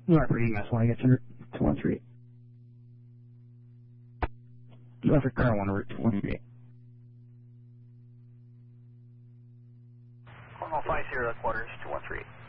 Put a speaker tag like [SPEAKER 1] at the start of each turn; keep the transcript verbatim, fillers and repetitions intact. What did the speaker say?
[SPEAKER 1] North reading, that's why I get two one three. Norfolk Car one, route two one three.
[SPEAKER 2] one oh five zero quarters, two one three.